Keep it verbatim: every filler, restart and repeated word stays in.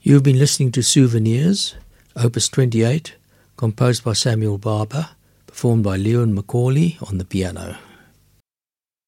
You've been listening to Souvenirs, Opus twenty-eight, composed by Samuel Barber, performed by Leon Macaulay on the piano.